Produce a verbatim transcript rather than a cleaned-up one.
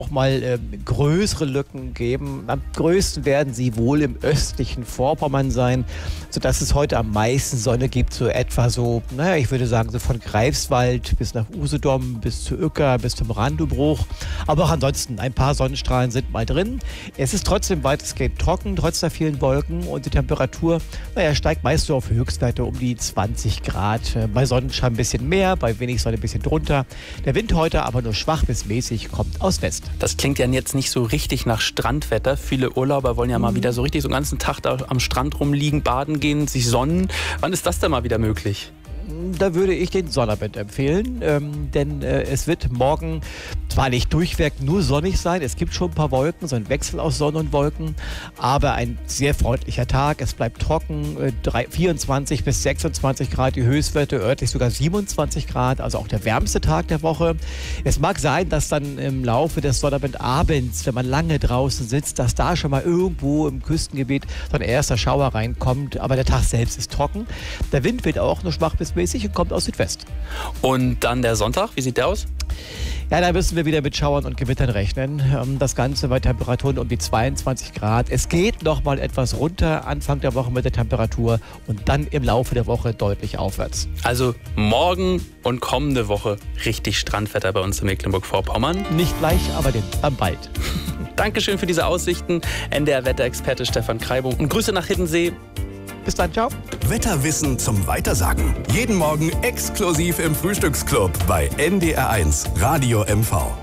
auch mal äh, größere Lücken geben. Am größten werden sie wohl im östlichen Vorpommern sein, sodass es heute am meisten Sonne gibt, so etwa so, naja, ich würde sagen, so von Greifswald bis nach Usedom, bis zu Uecker, bis zum Randubruch. Aber auch ansonsten, ein paar Sonnenstrahlen sind mal drin. Es ist trotzdem weitestgehend trocken, trotz der vielen Wolken, und die Temperatur, naja, steigt meist so auf Höchstwerte um die zwanzig Grad. Äh, bei Sonnenschein ein bisschen mehr, bei wenig Sonne ein bisschen drunter. Der Wind heute aber nur schwach bis mäßig, kommt aus West. Das klingt ja jetzt nicht so richtig nach Strandwetter. Viele Urlauber wollen ja mal wieder so richtig so den ganzen Tag da am Strand rumliegen, baden gehen, sich sonnen. Wann ist das denn mal wieder möglich? Da würde ich den Sonnabend empfehlen, ähm, denn äh, es wird morgen zwar nicht durchweg nur sonnig sein, es gibt schon ein paar Wolken, so ein Wechsel aus Sonne und Wolken, aber ein sehr freundlicher Tag, es bleibt trocken, äh, drei, vierundzwanzig bis sechsundzwanzig Grad die Höchstwerte, örtlich sogar siebenundzwanzig Grad, also auch der wärmste Tag der Woche. Es mag sein, dass dann im Laufe des Sonnabendabends, wenn man lange draußen sitzt, dass da schon mal irgendwo im Küstengebiet so ein erster Schauer reinkommt, aber der Tag selbst ist trocken. Der Wind wird auch nur schwach bis mäßig und kommt aus Südwest. Und dann der Sonntag, wie sieht der aus? Ja, da müssen wir wieder mit Schauern und Gewittern rechnen. Das Ganze bei Temperaturen um die zweiundzwanzig Grad. Es geht noch mal etwas runter Anfang der Woche mit der Temperatur und dann im Laufe der Woche deutlich aufwärts. Also morgen und kommende Woche richtig Strandwetter bei uns in Mecklenburg-Vorpommern. Nicht gleich, aber den, am bald. Dankeschön für diese Aussichten, N D R-Wetterexperte Stefan Kreibung. Und Grüße nach Hiddensee. Bis dann, ciao. Wetterwissen zum Weitersagen. Jeden Morgen exklusiv im Frühstücksclub bei N D R eins Radio M V.